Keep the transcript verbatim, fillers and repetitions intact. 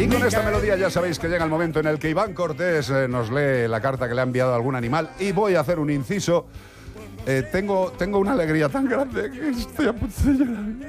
Y con esta melodía ya sabéis que llega el momento en el que Iván Cortés eh, nos lee la carta que le ha enviado algún animal. Y voy a hacer un inciso. Eh, tengo, tengo una alegría tan grande que estoy a punto de llorar.